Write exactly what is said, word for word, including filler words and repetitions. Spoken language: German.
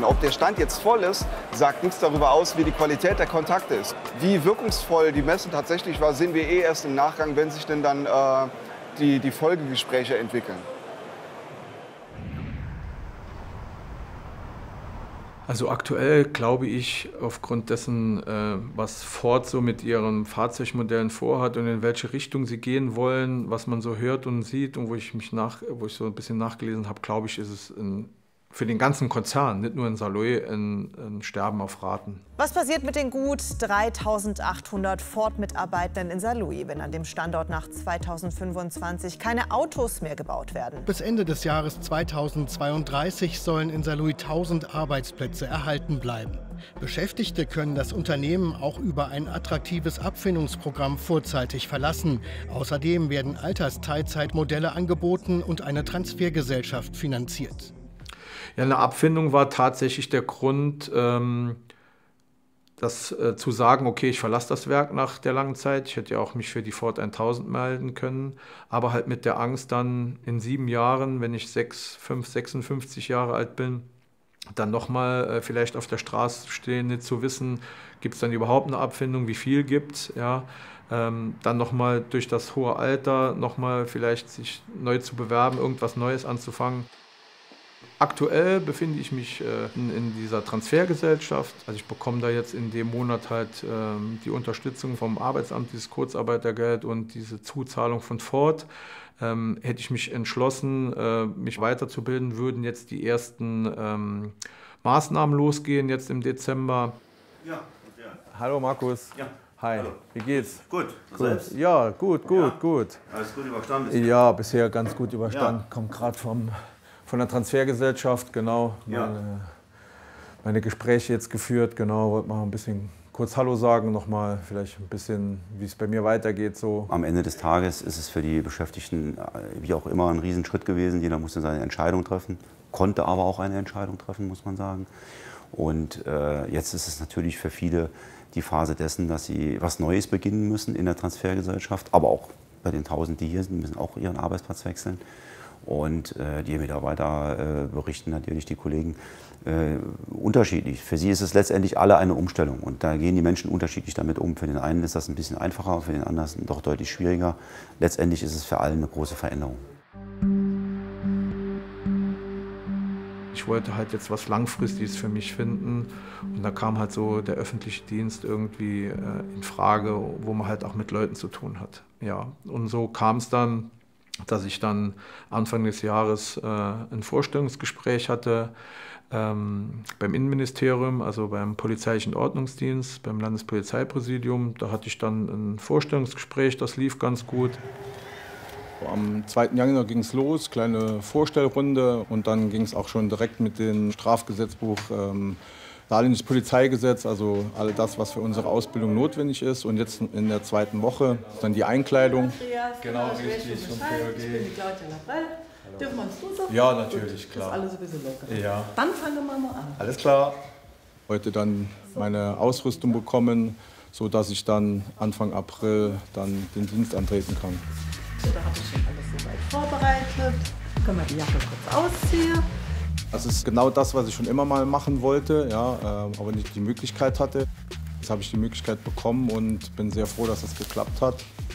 Kontakten. Ob der Stand jetzt voll ist, sagt nichts darüber aus, wie die Qualität der Kontakte ist. Wie wirkungsvoll die Messe tatsächlich war, sehen wir eh erst im Nachgang, wenn sich denn dann äh, die, die Folgegespräche entwickeln. Also aktuell glaube ich, aufgrund dessen, äh, was Ford so mit ihren Fahrzeugmodellen vorhat und in welche Richtung sie gehen wollen, was man so hört und sieht und wo ich mich nach, wo ich so ein bisschen nachgelesen habe, glaube ich, ist es ein, für den ganzen Konzern, nicht nur in Saarlouis, ein, ein Sterben auf Raten. Was passiert mit den gut dreitausendachthundert Ford-Mitarbeitenden in Saarlouis, wenn an dem Standort nach zweitausendfünfundzwanzig keine Autos mehr gebaut werden? Bis Ende des Jahres zweitausendzweiunddreißig sollen in Saarlouis tausend Arbeitsplätze erhalten bleiben. Beschäftigte können das Unternehmen auch über ein attraktives Abfindungsprogramm vorzeitig verlassen. Außerdem werden Altersteilzeitmodelle angeboten und eine Transfergesellschaft finanziert. Ja, eine Abfindung war tatsächlich der Grund, ähm, das äh, zu sagen, okay, ich verlasse das Werk nach der langen Zeit. Ich hätte ja auch mich für die Ford tausend melden können, aber halt mit der Angst dann in sieben Jahren, wenn ich sechs, fünf, sechsundfünfzig Jahre alt bin, dann nochmal äh, vielleicht auf der Straße stehen, nicht zu wissen, gibt es dann überhaupt eine Abfindung, wie viel gibt es, ja. Ähm, dann nochmal durch das hohe Alter nochmal vielleicht sich neu zu bewerben, irgendwas Neues anzufangen. Aktuell befinde ich mich äh, in, in dieser Transfergesellschaft. Also ich bekomme da jetzt in dem Monat halt ähm, die Unterstützung vom Arbeitsamt, dieses Kurzarbeitergeld und diese Zuzahlung von Ford. Ähm, hätte ich mich entschlossen, äh, mich weiterzubilden, würden jetzt die ersten ähm, Maßnahmen losgehen, jetzt im Dezember. Ja, ja. Hallo Markus. Ja. Hi, Hallo. wie geht's? Gut, gut. Selbst? Ja, gut, gut, Ja. gut. Alles gut überstanden? Ja, bisher ganz gut überstanden. Ja. Komme gerade vom von der Transfergesellschaft, genau. Ja. Meine, meine Gespräche jetzt geführt, genau. Wollte mal ein bisschen kurz Hallo sagen, nochmal vielleicht ein bisschen, wie es bei mir weitergeht. So. Am Ende des Tages ist es für die Beschäftigten wie auch immer ein Riesenschritt gewesen. Jeder musste seine Entscheidung treffen, konnte aber auch eine Entscheidung treffen, muss man sagen. Und äh, jetzt ist es natürlich für viele die Phase dessen, dass sie was Neues beginnen müssen in der Transfergesellschaft, aber auch bei den tausend, die hier sind, müssen auch ihren Arbeitsplatz wechseln. Und äh, die Mitarbeiter äh, berichten natürlich, die Kollegen, äh, unterschiedlich. Für sie ist es letztendlich alle eine Umstellung und da gehen die Menschen unterschiedlich damit um. Für den einen ist das ein bisschen einfacher, für den anderen doch deutlich schwieriger. Letztendlich ist es für alle eine große Veränderung. Ich wollte halt jetzt was Langfristiges für mich finden und da kam halt so der öffentliche Dienst irgendwie äh, in Frage, wo man halt auch mit Leuten zu tun hat. Ja, und so kam es dann, dass ich dann Anfang des Jahres äh, ein Vorstellungsgespräch hatte ähm, beim Innenministerium, also beim Polizeilichen Ordnungsdienst, beim Landespolizeipräsidium. Da hatte ich dann ein Vorstellungsgespräch, das lief ganz gut. Am zweiten Januar ging es los, kleine Vorstellrunde und dann ging es auch schon direkt mit dem Strafgesetzbuch, ähm, saarländisches Polizeigesetz, also all das, was für unsere Ausbildung notwendig ist. Und jetzt in der zweiten Woche dann die Einkleidung. Genau, richtig. Vom P O G. Dürfen wir uns duzen? Ja, natürlich, klar. Das ist alles ein bisschen locker. Ja. Dann fangen wir mal an. Alles klar. Heute dann meine Ausrüstung bekommen, sodass ich dann Anfang April dann den Dienst antreten kann. So, da habe ich schon alles soweit vorbereitet. Können wir die Jacke kurz ausziehen. Das ist genau das, was ich schon immer mal machen wollte, ja, äh, aber nicht die Möglichkeit hatte. Jetzt habe ich die Möglichkeit bekommen und bin sehr froh, dass das geklappt hat.